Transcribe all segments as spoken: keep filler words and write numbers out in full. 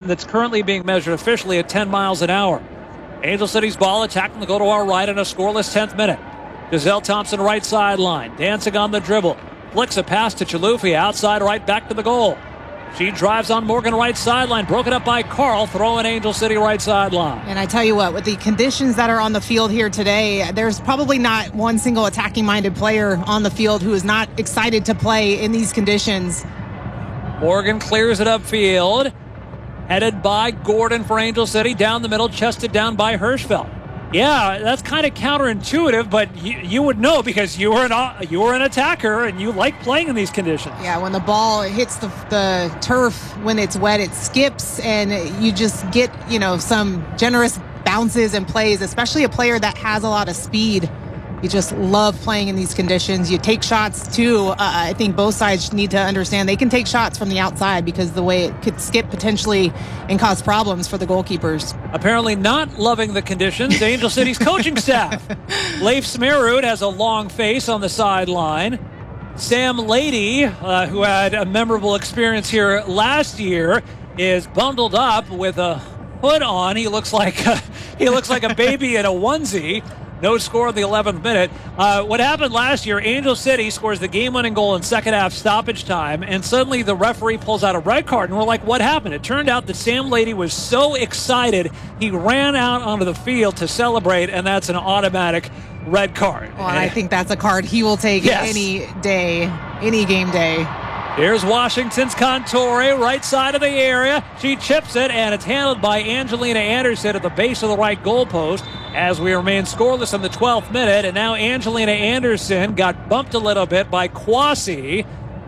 that's currently being measured officially at ten miles an hour. Angel City's ball attacking the goal to our right in a scoreless tenth minute. Giselle Thompson right sideline, dancing on the dribble. Flicks a pass to Chilufya, outside right, back to the goal. She drives on Morgan right sideline, broken up by Carl, throwing Angel City right sideline. And I tell you what, with the conditions that are on the field here today, there's probably not one single attacking-minded player on the field who is not excited to play in these conditions. Morgan clears it upfield, headed by Gordon for Angel City, down the middle, chested down by Hirschfeld. Yeah, that's kind of counterintuitive, but you, you would know because you were an you were an attacker and you like playing in these conditions. Yeah, when the ball hits the, the turf, when it's wet, it skips, and you just get, you know, some generous bounces and plays, especially a player that has a lot of speed. You just love playing in these conditions. You take shots, too. Uh, I think both sides need to understand they can take shots from the outside because the way it could skip potentially and cause problems for the goalkeepers. Apparently not loving the conditions, Angel City's coaching staff. Leif Smerud has a long face on the sideline. Sam Lady, uh, who had a memorable experience here last year, is bundled up with a hood on. He looks like a, he looks like a baby in a onesie. No score in the eleventh minute. Uh, what happened last year, Angel City scores the game-winning goal in second half stoppage time, and suddenly the referee pulls out a red card, and we're like, what happened? It turned out that Sam Lady was so excited, he ran out onto the field to celebrate, and that's an automatic red card. Well, and I think that's a card he will take yes. any day, any game day. Here's Washington's Cantore, right side of the area. She chips it, and it's handled by Angelina Anderson at the base of the right goalpost as we remain scoreless in the twelfth minute. And now Angelina Anderson got bumped a little bit by Kwasi,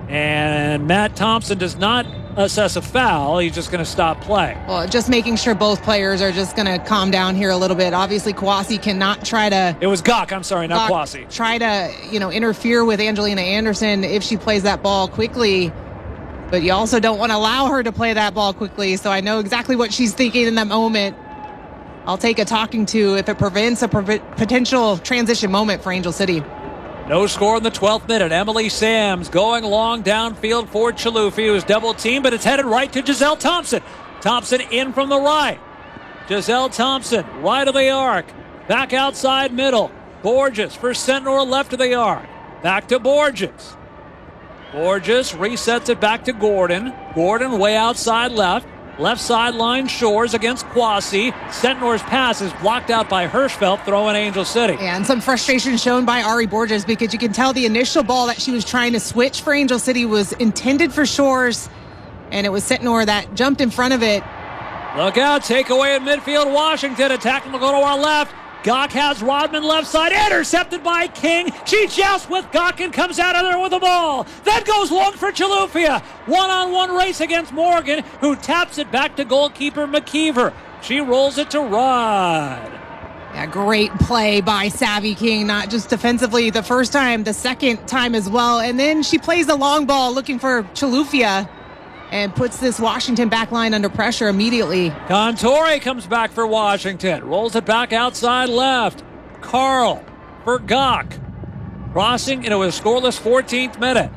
and Matt Thompson does not assess a foul. He's just going to stop play. Well, just making sure both players are just going to calm down here a little bit. Obviously, Kwasi cannot try to... It was Gok, I'm sorry, not Kwasi. Try to, you know, interfere with Angelina Anderson if she plays that ball quickly. But you also don't want to allow her to play that ball quickly. So I know exactly what she's thinking in that moment. I'll take a talking to if it prevents a pre- potential transition moment for Angel City. No score in the twelfth minute. Emily Sams going long downfield for Chilufya, who's double teamed, but it's headed right to Giselle Thompson. Thompson in from the right. Giselle Thompson, right of the arc. Back outside middle. Borges for Sentnor, left of the arc. Back to Borges. Borges resets it back to Gordon. Gordon way outside left. Left sideline, Shores against Kwasi. Sentnor's pass is blocked out by Hirschfeld, throwing Angel City. Yeah, and some frustration shown by Ari Borges because you can tell the initial ball that she was trying to switch for Angel City was intended for Shores, and it was Sentnor that jumped in front of it. Look out, takeaway in midfield. Washington attacking the goal to our left. Gok has Rodman left side, intercepted by King. She jousts with Gok and comes out of there with the ball. Then goes long for Chilufya. One-on-one race against Morgan, who taps it back to goalkeeper McKeever. She rolls it to Rod. Yeah, great play by Savvy King, not just defensively the first time, the second time as well. And then she plays the long ball looking for Chilufya and puts this Washington back line under pressure immediately. Cantore comes back for Washington. Rolls it back outside left. Carl for Gok. Crossing into a scoreless fourteenth minute.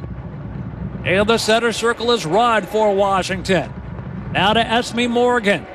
In the center circle is Rudd for Washington. Now to Esme Morgan.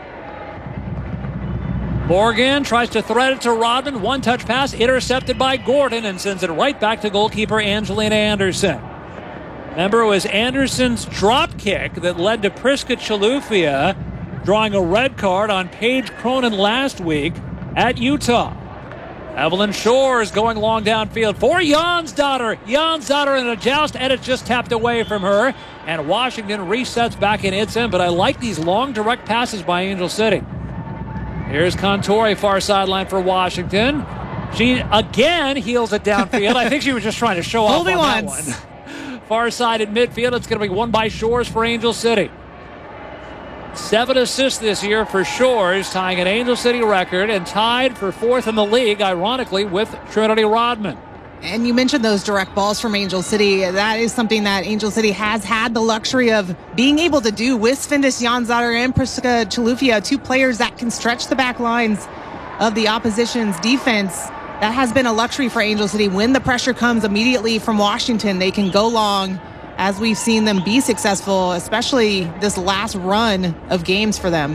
Morgan tries to thread it to Rodman. One-touch pass intercepted by Gordon and sends it right back to goalkeeper Angelina Anderson. Remember, it was Anderson's drop kick that led to Priska Chilufya drawing a red card on Paige Cronin last week at Utah. Evelyn Shores going long downfield for Jansdotter. Jansdotter in a joust, and it's just tapped away from her. And Washington resets back in its end, but I like these long direct passes by Angel City. Here's Cantore, far sideline for Washington. She again heels it downfield. I think she was just trying to show off on that one. Far side in midfield, it's going to be won by Shores for Angel City. Seven assists this year for Shores, tying an Angel City record and tied for fourth in the league, ironically, with Trinity Rodman. And you mentioned those direct balls from Angel City. That is something that Angel City has had the luxury of being able to do with Svindis Jansdotter and Priska Chilufya, two players that can stretch the back lines of the opposition's defense. That has been a luxury for Angel City. When the pressure comes immediately from Washington, they can go long, as we've seen them be successful, especially this last run of games for them.